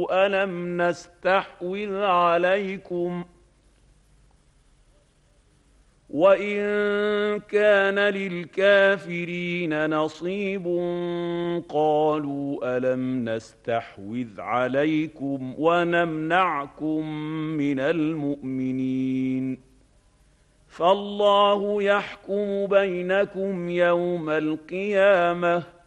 ألم نستحوذ عليكم وإن كان للكافرين نصيب قالوا ألم نستحوذ عليكم ونمنعكم من المؤمنين فالله يحكم بينكم يوم القيامة